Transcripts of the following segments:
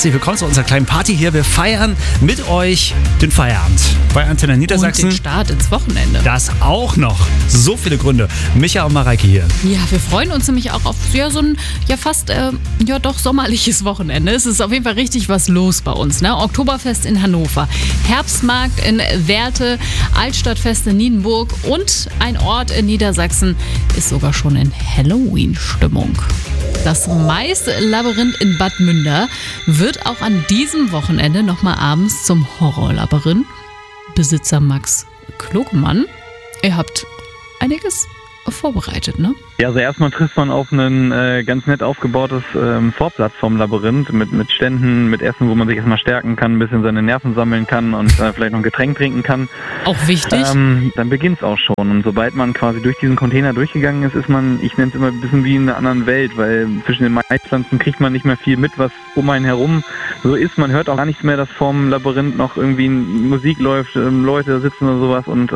herzlich willkommen zu unserer kleinen Party hier. Wir feiern mit euch den Feierabend bei Antenne Niedersachsen. Und den Start ins Wochenende. Das auch noch. So viele Gründe. Micha und Mareike hier. Ja, wir freuen uns nämlich auch auf so ein fast doch sommerliches Wochenende. Es ist auf jeden Fall richtig was los bei uns. Ne? Oktoberfest in Hannover, Herbstmarkt in Werthe, Altstadtfest in Nienburg und ein Ort in Niedersachsen ist sogar schon in Halloween-Stimmung. Das Mais-Labyrinth in Bad Münder wird auch an diesem Wochenende nochmal abends zum Horrorlabyrinth. Besitzer Max Klogemann, ihr habt einiges vorbereitet, ne? Ja, also erstmal trifft man auf ein ganz nett aufgebautes Vorplatz vom Labyrinth mit Ständen, mit Essen, wo man sich erstmal stärken kann, ein bisschen seine Nerven sammeln kann und vielleicht noch ein Getränk trinken kann. Auch wichtig. Dann beginnt es auch schon. Und sobald man quasi durch diesen Container durchgegangen ist, ist man, ich nenne es immer ein bisschen wie in einer anderen Welt, weil zwischen den Maispflanzen kriegt man nicht mehr viel mit, was um einen herum so ist. Man hört auch gar nichts mehr, dass vorm Labyrinth noch irgendwie Musik läuft, Leute sitzen oder sowas und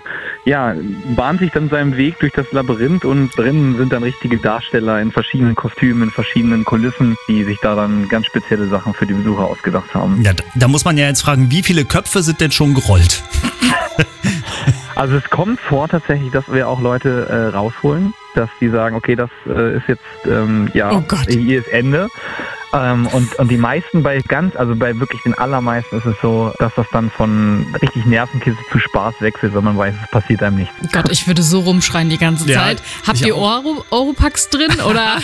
bahnt sich dann seinen Weg durch das Labyrinth und drinnen sind dann richtige Darsteller in verschiedenen Kostümen, in verschiedenen Kulissen, die sich da dann ganz spezielle Sachen für die Besucher ausgedacht haben. Ja, da muss man ja jetzt fragen, wie viele Köpfe sind denn schon gerollt? Also es kommt vor tatsächlich, dass wir auch Leute rausholen, dass die sagen, okay, das ist jetzt, hier ist Ende. Und die meisten bei wirklich den allermeisten ist es so, dass das dann von richtig Nervenkiste zu Spaß wechselt, weil man weiß, es passiert einem nichts. Gott, ich würde so rumschreien die ganze Zeit. Habt ihr Oropax drin, oder?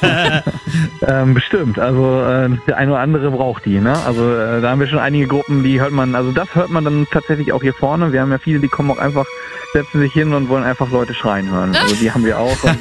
Bestimmt, also der eine oder andere braucht die, ne? Also da haben wir schon einige Gruppen, die hört man, also das hört man dann tatsächlich auch hier vorne. Wir haben ja viele, die kommen auch einfach, setzen sich hin und wollen einfach Leute schreien hören. Also die haben wir auch und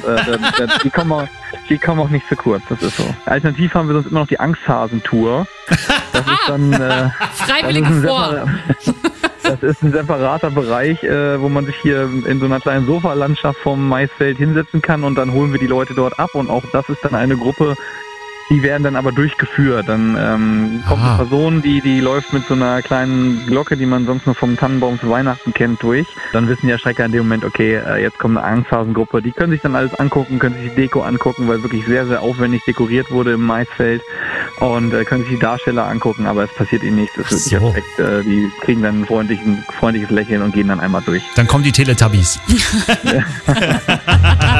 die kommen auch nicht zu kurz, das ist so. Alternativ haben wir sonst immer noch die Angsthasen-Tour. Das ist dann Freiwillige vor. Das ist ein separater Bereich, wo man sich hier in so einer kleinen Sofalandschaft vom Maisfeld hinsetzen kann und dann holen wir die Leute dort ab und auch das ist dann eine Gruppe, die werden dann aber durchgeführt. Dann kommt eine Person, die läuft mit so einer kleinen Glocke, die man sonst nur vom Tannenbaum zu Weihnachten kennt, durch. Dann wissen die Erschrecker in dem Moment, okay, jetzt kommt eine Angsthasengruppe. Die können sich dann alles angucken, können sich die Deko angucken, weil wirklich sehr, sehr aufwendig dekoriert wurde im Maisfeld. Und können sich die Darsteller angucken, aber es passiert ihnen nichts. Es ist wirklich perfekt. Die kriegen dann ein freundliches Lächeln und gehen dann einmal durch. Dann kommen die Teletubbies.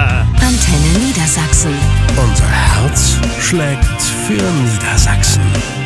Antenne Niedersachsen. Unser Herz schlägt für Niedersachsen.